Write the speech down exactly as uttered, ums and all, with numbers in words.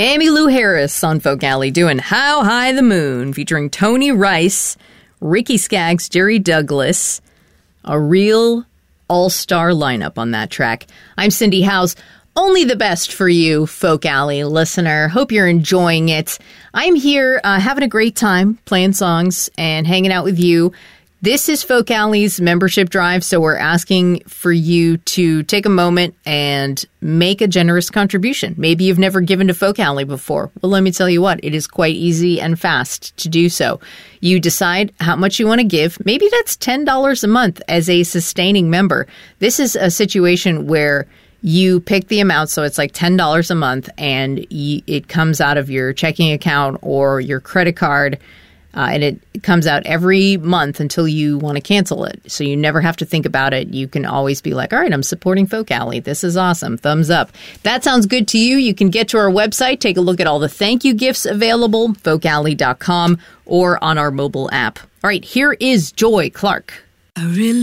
Emmylou Harris on Folk Alley doing How High the Moon, featuring Tony Rice, Ricky Skaggs, Jerry Douglas. A real all-star lineup on that track. I'm Cindy Howes. Only the best for you, Folk Alley listener. Hope you're enjoying it. I'm here uh, having a great time playing songs and hanging out with you. This is Folk Alley's membership drive, so we're asking for you to take a moment and make a generous contribution. Maybe you've never given to Folk Alley before. Well, let me tell you what, it is quite easy and fast to do so. You decide how much you want to give. Maybe that's ten dollars a month as a sustaining member. This is a situation where you pick the amount, so it's like ten dollars a month, and you, it comes out of your checking account or your credit card, uh, and it comes out every month until you want to cancel it. So you never have to think about it. You can always be like, all right, I'm supporting Folk Alley. This is awesome. Thumbs up. If that sounds good to you, you can get to our website, take a look at all the thank you gifts available, folk alley dot com, or on our mobile app. All right, here is Joy Clark. I really